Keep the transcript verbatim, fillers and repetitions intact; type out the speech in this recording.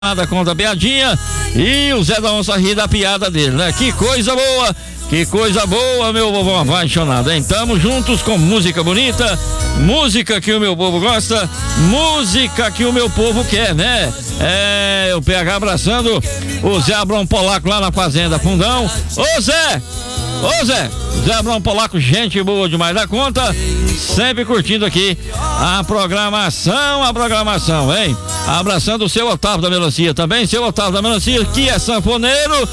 Nada contra a piadinha e o Zé da Onça ri da piada dele, né? Que coisa boa, que coisa boa, meu povo apaixonado, hein? Tamo juntos com música bonita, música que o meu povo gosta, música que o meu povo quer, né? É, o P H abraçando o Zé Abrão Polaco lá na Fazenda Fundão. Ô Zé! Ô Zé! Zé Abrão Polaco, gente boa demais da conta, sempre curtindo aqui a programação, a programação, hein? Abraçando o seu Otávio da Melancia também, seu Otávio da Melancia, que é sanfoneiro.